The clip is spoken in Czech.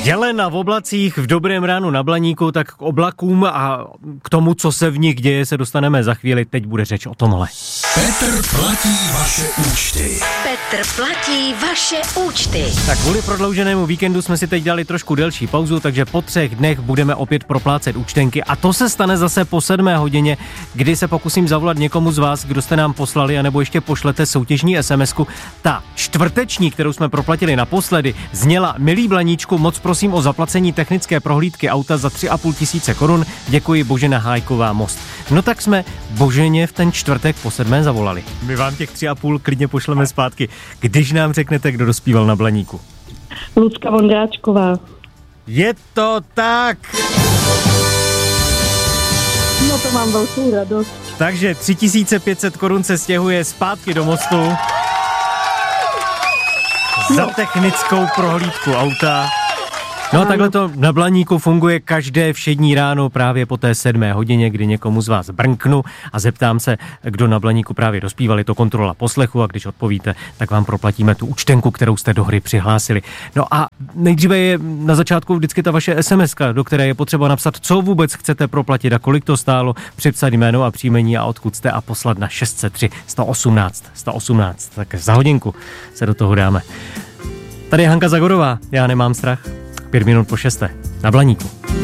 Jelena v oblacích v Dobrém ránu na Blaníku, tak k oblakům a k tomu, co se v nich děje, se dostaneme za chvíli. Teď bude řeč o tomhle. Petr platí vaše účty. Petr platí vaše účty. Tak kvůli prodlouženému víkendu jsme si teď dali trošku delší pauzu, takže po 3 dnech budeme opět proplácet účtenky a to se stane zase po 7 hodině, kdy se pokusím zavolat někomu z vás, kdo jste nám poslali, anebo ještě pošlete soutěžní SMS-ku. Ta čtvrteční, kterou jsme proplatili naposledy, zněla: milý Blaníčku, moc prosím o zaplacení technické prohlídky auta za 3,5 tisíce korun. Děkuji, Božena Hájková, Most. No tak jsme Boženě v ten čtvrtek po 7 zavolali. My vám těch 3,5 klidně pošleme zpátky, když nám řeknete, kdo dospíval na Blaníku. Lucka Vondráčková. Je to tak! No to mám velkou radost. Takže 3500 korun se stěhuje zpátky do Mostu za technickou prohlídku auta. No a takhle to na Blaníku funguje každé všední ráno právě po té 7 hodině, kdy někomu z vás brnknu a zeptám se, kdo na Blaníku právě dospíval. Je to kontrola poslechu a když odpovíte, tak vám proplatíme tu účtenku, kterou jste do hry přihlásili. No a nejdříve je na začátku vždycky ta vaše SMS-ka, do které je potřeba napsat, co vůbec chcete proplatit a kolik to stálo, připsat jméno a příjmení a odkud jste a poslat na 603 118 118. Tak za hodinku se do toho dáme. Tady je Hanka Zagorová, já nemám strach. 5 minut po 6 na Blaníku.